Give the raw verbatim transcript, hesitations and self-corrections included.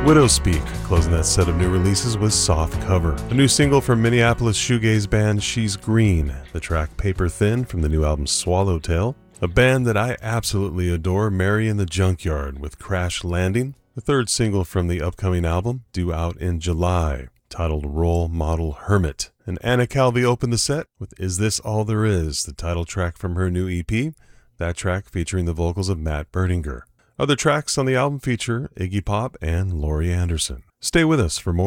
Widow Speak, closing that set of new releases with Soft Cover, a new single from Minneapolis shoegaze band She's Green, the track Paper Thin from the new album Swallowtail, a band that I absolutely adore, Mary in the Junkyard with Crash Landing, the third single from the upcoming album, due out in July, titled Role Model Hermit. And Anna Calvi opened the set with Is This All There Is, the title track from her new E P, that track featuring the vocals of Matt Berdinger. Other tracks on the album feature Iggy Pop and Laurie Anderson. Stay with us for more.